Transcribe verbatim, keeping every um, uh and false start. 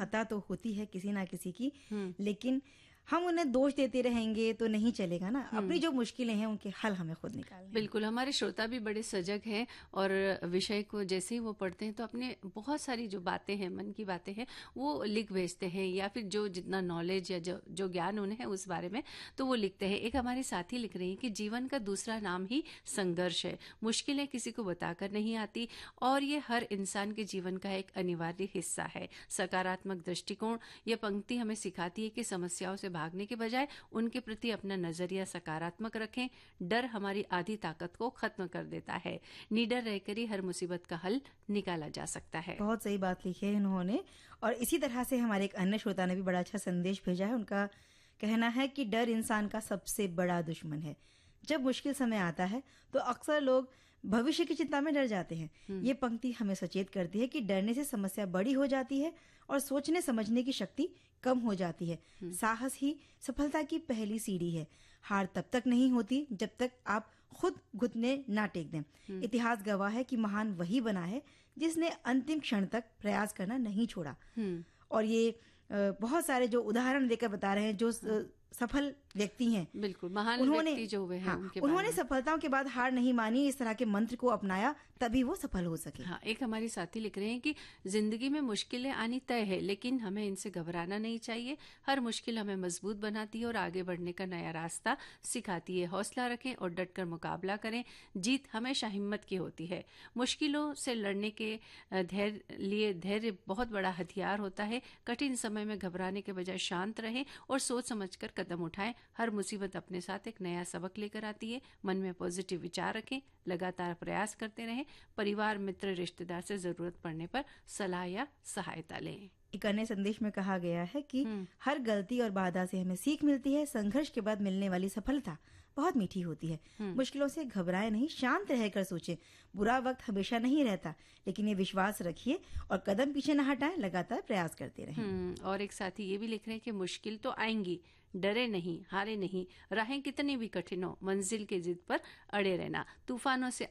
खता तो होती है किसी ना किसी की, लेकिन हम उन्हें दोष देते रहेंगे तो नहीं चलेगा ना। अपनी जो मुश्किलें हैं उनके हल हमें खुद निकालने। बिल्कुल, हमारे श्रोता भी बड़े सजग हैं और विषय को जैसे ही वो पढ़ते हैं तो अपने बहुत सारी जो बातें हैं, मन की बातें हैं, वो लिख भेजते हैं, या फिर जो जितना नॉलेज या जो जो ज्ञान उन्हें है उस बारे में तो वो लिखते हैं। एक हमारी साथी लिख रही है कि जीवन का दूसरा नाम ही संघर्ष है। मुश्किलें किसी को बताकर नहीं आती और ये हर इंसान के जीवन का एक अनिवार्य हिस्सा है। सकारात्मक दृष्टिकोण, ये पंक्ति हमें सिखाती है कि समस्याओं से भागने के बजाय उनके प्रति अपना नजरिया सकारात्मक रखें। डर हमारी आधी ताकत को खत्म कर देता है। निडर रहकर ही हर मुसीबत का हल निकाला जा सकता है। बहुत सही बात लिखी है इन्होंने। और इसी तरह से हमारे एक अन्य श्रोता ने भी बड़ा अच्छा संदेश भेजा है। उनका कहना है कि डर इंसान का सबसे बड़ा दुश्मन है। जब मुश्किल समय आता है तो अक्सर लोग भविष्य की चिंता में डर जाते हैं। ये पंक्ति हमें सचेत करती है कि डरने से समस्या बड़ी हो जाती है और सोचने समझने की शक्ति कम हो जाती है। साहस ही सफलता की पहली सीढ़ी है। हार तब तक नहीं होती जब तक आप खुद घुटने ना टेक दें। इतिहास गवाह है कि महान वही बना है जिसने अंतिम क्षण तक प्रयास करना नहीं छोड़ा। और ये बहुत सारे जो उदाहरण देकर बता रहे हैं जो सफल व्यक्ति हैं, बिल्कुल महान उन्होंने व्यक्ति जो हुए हैं, हाँ, उनके उन्होंने सफलताओं के बाद हार नहीं मानी, इस तरह के मंत्र को अपनाया, तभी वो सफल हो सके। हाँ, एक हमारी साथी लिख रहे हैं कि जिंदगी में मुश्किलें आनी तय है, लेकिन हमें इनसे घबराना नहीं चाहिए। हर मुश्किल हमें मजबूत बनाती है और आगे बढ़ने का नया रास्ता सिखाती है। हौसला रखें और डटकर मुकाबला करें। जीत हमेशा हिम्मत की होती है। मुश्किलों से लड़ने के धैर्य लिए धैर्य बहुत बड़ा हथियार होता है। कठिन समय में घबराने के बजाय शांत रहें और सोच समझकर कदम उठाएं। हर मुसीबत अपने साथ एक नया सबक लेकर आती है। मन में पॉजिटिव विचार रखें, लगातार प्रयास करते रहें। परिवार, मित्र, रिश्तेदार से जरूरत पड़ने पर सलाह या सहायता लें। एक अन्य संदेश में कहा गया है कि हर गलती और बाधा से हमें सीख मिलती है। संघर्ष के बाद मिलने वाली सफलता बहुत मीठी होती है। मुश्किलों से घबराए नहीं, शांत रहकर सोचें। बुरा वक्त हमेशा नहीं रहता, लेकिन ये विश्वास रखिए और कदम पीछे न हटाएं, लगातार प्रयास करते रहें। और एक साथी ये भी लिख रहे हैं कि मुश्किल तो आएंगी, डरे नहीं, हारे नहीं। राहें कितनी भी कठिन हो, मंजिल के जिद पर अड़े रहना। तूफानों से